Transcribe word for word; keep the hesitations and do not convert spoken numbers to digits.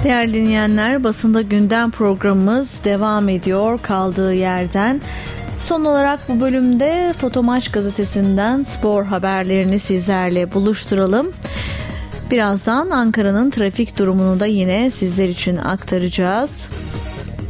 Değerli dinleyenler, Basında Gündem programımız devam ediyor kaldığı yerden. Son olarak bu bölümde Fotomaç gazetesinden spor haberlerini sizlerle buluşturalım. Birazdan Ankara'nın trafik durumunu da yine sizler için aktaracağız.